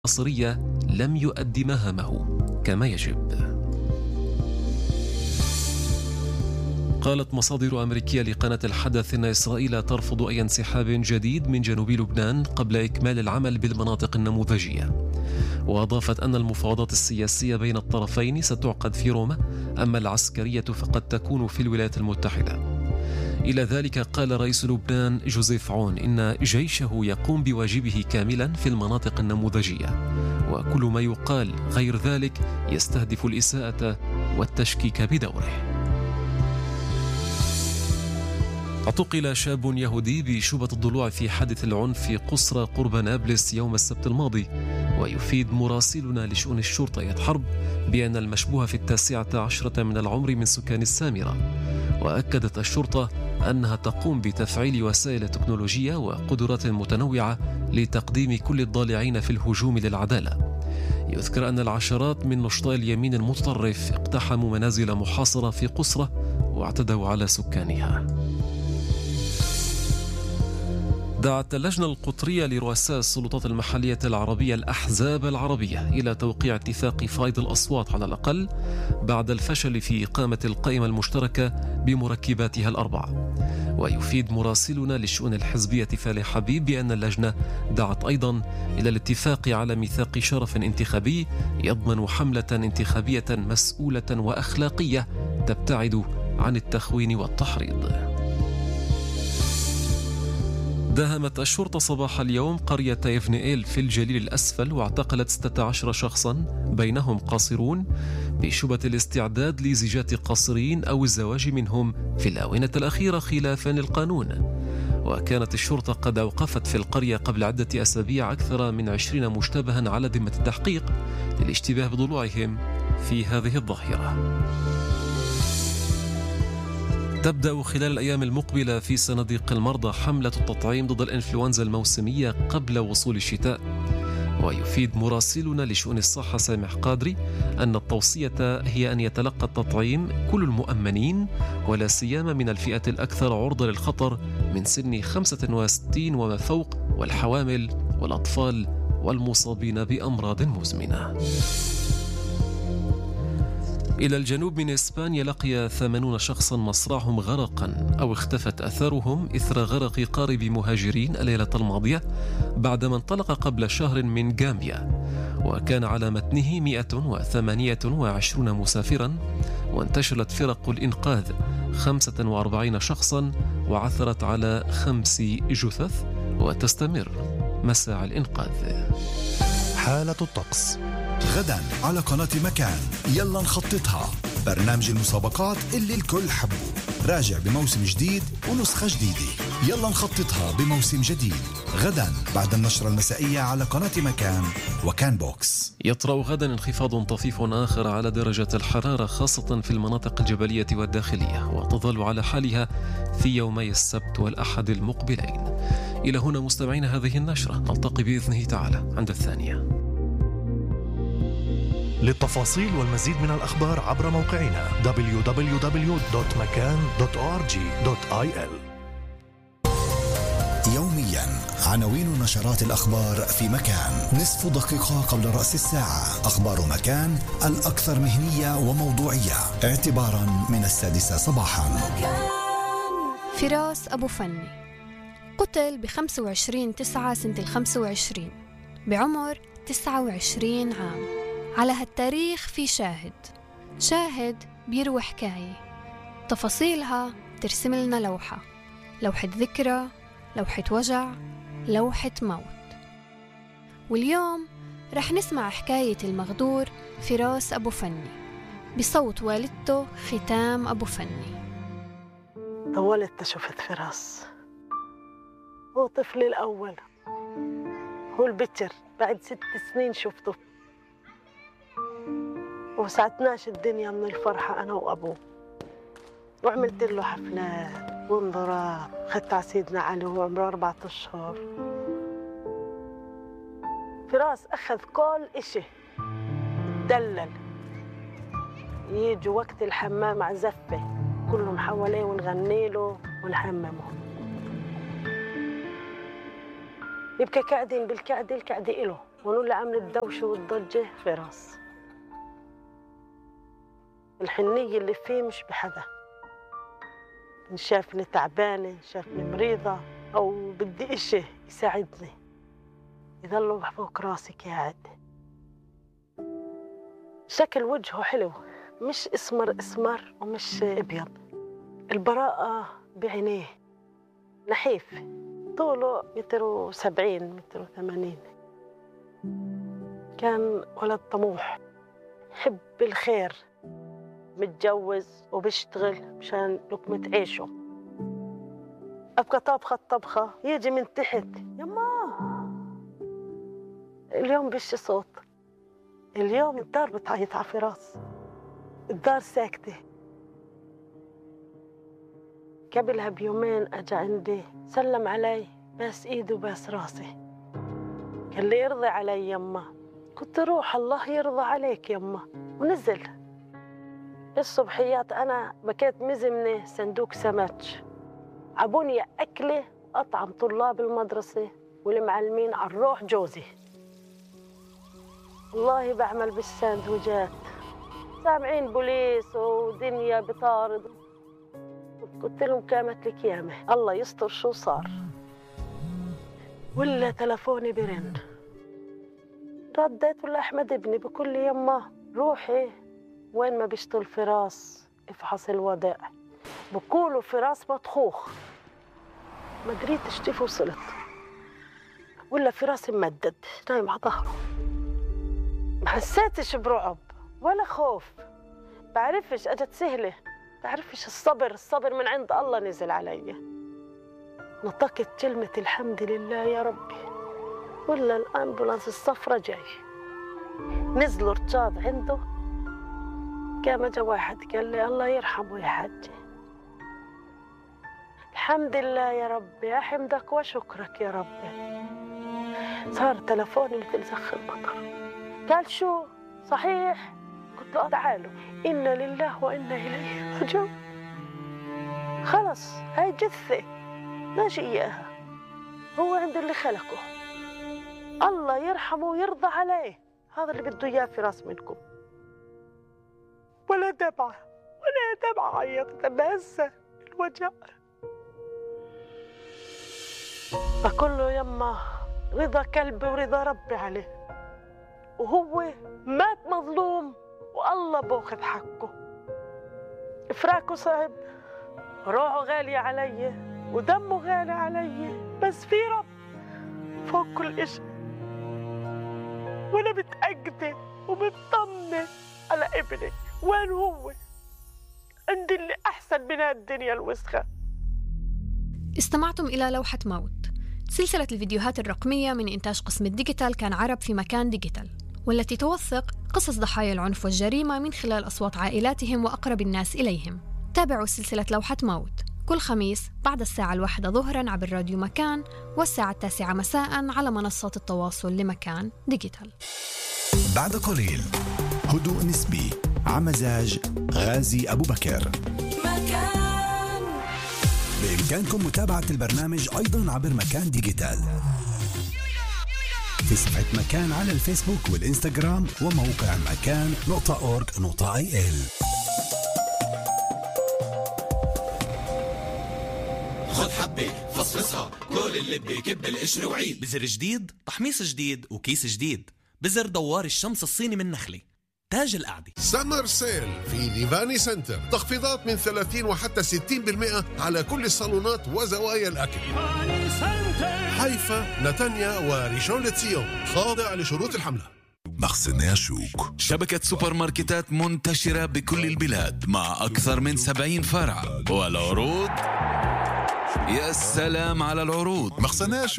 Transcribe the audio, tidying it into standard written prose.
الناصرية لم يؤدي مهامه كما يجب. قالت مصادر أمريكية لقناة الحدث إن إسرائيل ترفض أي انسحاب جديد من جنوب لبنان قبل إكمال العمل بالمناطق النموذجية، وأضافت أن المفاوضات السياسية بين الطرفين ستعقد في روما، أما العسكرية فقد تكون في الولايات المتحدة. إلى ذلك قال رئيس لبنان جوزيف عون إن جيشه يقوم بواجبه كاملا في المناطق النموذجية، وكل ما يقال غير ذلك يستهدف الإساءة والتشكيك بدوره. اعتقل شاب يهودي بشبهة الضلوع في حادث العنف في قصرى قرب نابلس يوم السبت الماضي، ويفيد مراسلنا لشؤون الشرطة حرب بأن المشبوه في 19 من العمر من سكان السامرة. وأكدت الشرطة أنها تقوم بتفعيل وسائل تكنولوجية وقدرات متنوعة لتقديم كل الضالعين في الهجوم للعدالة. يذكر أن العشرات من نشطاء اليمين المتطرف اقتحموا منازل محاصرة في قصرى واعتدوا على سكانها. دعت اللجنة القطرية لرؤساء السلطات المحلية العربية الأحزاب العربية إلى توقيع اتفاق فائض الأصوات على الأقل بعد الفشل في إقامة القائمة المشتركة بمركباتها الأربعة. ويفيد مراسلنا للشؤون الحزبية فالح حبيب بأن اللجنة دعت أيضا إلى الاتفاق على ميثاق شرف انتخابي يضمن حملة انتخابية مسؤولة وأخلاقية تبتعد عن التخوين والتحريض. داهمت الشرطة صباح اليوم قرية يفنئيل في الجليل الأسفل واعتقلت 16 شخصا بينهم قاصرون بشبهة الاستعداد لزيجات قاصرين أو الزواج منهم في الآونة الأخيرة خلافا للقانون. وكانت الشرطة قد أوقفت في القرية قبل عدة أسابيع أكثر من 20 مشتبها على ذمة التحقيق للاشتباه بضلوعهم في هذه الظاهرة. تبدأ خلال الأيام المقبلة في صناديق المرضى حملة التطعيم ضد الإنفلونزا الموسمية قبل وصول الشتاء. ويفيد مراسلنا لشؤون الصحة سامح قادري أن التوصية هي أن يتلقى التطعيم كل المؤمنين ولا سيما من الفئة الأكثر عرضة للخطر من سن 65 وما فوق والحوامل والأطفال والمصابين بأمراض مزمنة. إلى الجنوب من إسبانيا لقي 80 شخصا مصرعهم غرقا أو اختفت أثارهم إثر غرق قارب مهاجرين الليلة الماضية بعدما انطلق قبل شهر من غامبيا، وكان على متنه 128 مسافرا. وانتشلت فرق الإنقاذ 45 شخصا وعثرت على 5 جثث، وتستمر مساعي الإنقاذ. حالة الطقس غدا على قناة مكان. يلا نخططها، برنامج المسابقات اللي الكل حبه، راجع بموسم جديد ونسخة جديدة. يلا نخططها بموسم جديد غدا بعد النشرة المسائية على قناة مكان وكان بوكس. يطرأ غدا انخفاض طفيف آخر على درجة الحرارة خاصة في المناطق الجبلية والداخلية، وتظل على حالها في يومي السبت والأحد المقبلين. إلى هنا مستمعين هذه النشرة، نلتقي بإذنه تعالى عند الثانية. للتفاصيل والمزيد من الأخبار عبر موقعنا www.makan.org.il. يوميا عناوين نشرات الأخبار في مكان. نصف دقيقة قبل رأس الساعة أخبار مكان الأكثر مهنية وموضوعية اعتبارا من 6 صباحا. فراس أبو فني قتل ب25/9 سنة 25 بعمر 29 عام. على هالتاريخ في شاهد بيروي حكاية تفاصيلها ترسم لنا لوحة ذكرى، لوحة وجع، لوحة موت. واليوم رح نسمع حكاية المغدور فراس أبو فني بصوت والدته ختام أبو فني. طولت شفت فراس، هو طفلي الأول، هو البكر، بعد 6 سنين شفته وسعتناش الدنيا من الفرحة أنا وأبوه، وعملت له حفلات وانضراب. خدت على سيدنا علي وهو عمره 4 أشهر. فراس أخذ كل إشي، دلل، يجوا وقت الحمام على زفة كلهم حواليه ونغني له ونحممه. يبقى قاعدين بالكعدة، الكعدة إله ونقول له عامل الدوشة والضجة فراس. الحنية اللي فيه مش بحدا، إن شافني تعبانة، إن شافني مريضة أو بدي إشي يساعدني يظل فوق راسي قاعد. شكل وجهه حلو، مش اسمر ومش ابيض، البراءة بعينيه، نحيف، طوله 1.70 1.80. كان ولد طموح، حب الخير، متجوز وبيشتغل مشان لقمة عيشه. أبقى طابخة الطبخة يجي من تحت، يما اليوم بيش صوت، اليوم الدار بتعيط على فراس، الدار ساكتة. قبلها بيومين أجا عندي سلم علي، باس إيده باس راسي، قال لي يرضى علي يما. كنت روح الله يرضى عليك يما. ونزل الصبحيات أنا بكيت مزمنة صندوق سمك، عبوني أكلة أطعم طلاب المدرسة والمعلمين على الروح جوزي. والله بعمل بالساندويجات، سامعين بوليس ودنيا بطارد. قلت لهم كامت لك يامه، الله يستر شو صار. ولا تلفوني برن، رديت ولا أحمد ابني بقول لي يما روحي وين ما بيشتغل فراس افحص الوضع. بقولوا فراس مطخوخ، ما دريتش كيف وصلت. ولا فراس ممدد نايم على ظهره، ما حسيتش برعب ولا خوف، بعرفش اجت سهله، بعرفش الصبر من عند الله نزل علي. نطقت كلمه الحمد لله يا ربي. ولا الامبولانس الصفرة جاي، نزلوا رجال عنده، قام اجا واحد قال لي الله يرحمه يا حجي. الحمد لله يا ربي، احمدك وشكرك يا ربي. صار تلفوني مثل زخ المطر، قال شو صحيح؟ قلت له تعالوا إنا لله وإنا إليه راجعون. خلص هاي جثة ماشي إياها، هو عند اللي خلقه، الله يرحمه ويرضى عليه. هذا اللي بده إياه فراس منكم. ولا دمعة عيطت أنا هسه الوجع. بقول له يما رضا كلبي ورضا ربي عليه، وهو مات مظلوم والله باخذ حقه. فراقه صعب، روحه غالية علي ودمه غالي علي، بس في رب فوق كل إشي. وأنا متأكدة ومطمنة على ابني. وين هو؟ عندي اللي أحسن من هالدنيا الوسخة. استمعتم إلى لوحة موت، سلسلة الفيديوهات الرقمية من إنتاج قسم الديجيتال كان عرب في مكان ديجيتال، والتي توثق قصص ضحايا العنف والجريمة من خلال أصوات عائلاتهم وأقرب الناس إليهم. تابعوا سلسلة لوحة موت كل خميس بعد الساعة 1 ظهراً عبر راديو مكان، والساعة 9 مساءً على منصات التواصل لمكان ديجيتال. بعد قليل هدوء نسبي عمزاج غازي أبو بكر. مكان. بإمكانكم متابعة البرنامج أيضاً عبر مكان ديجيتال في صفحة مكان على الفيسبوك والإنستغرام وموقع مكان.org.il. خد حبة فصفصها كل اللي بيكب القشر وعيد. بزر جديد، تحميص جديد، وكيس جديد. بزر دوار الشمس الصيني من نخلة، تاج القعدة. سمر سيل في ليفاني سنتر، تخفيضات من 30 وحتى 60% على كل الصالونات وزوايا الأكل. حيفا، نتانيا وريشون لتسيون، خاضع لشروط الحملة. مخزن شوك، شبكة سوبر ماركتات منتشرة بكل البلاد مع أكثر من 70 فرع، والعروض يا سلام على العروض. مخزن